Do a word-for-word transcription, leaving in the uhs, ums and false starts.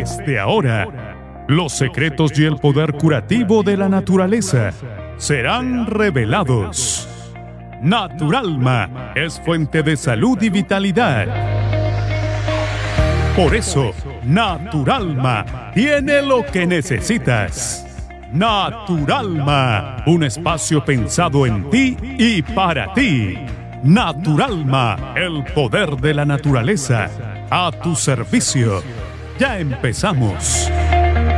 Desde ahora, los secretos y el poder curativo de la naturaleza serán revelados. Naturalma es fuente de salud y vitalidad. Por eso, Naturalma tiene lo que necesitas. Naturalma, un espacio pensado en ti y para ti. Naturalma, el poder de la naturaleza, a tu servicio. Ya empezamos.